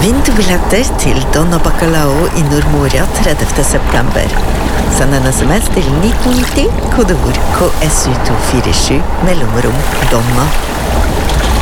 Vinterbilletter til Donna Bacalao I Nordmoria 30. september. Send en SMS til 1990, kodeord KSU247, mellomrom Donna.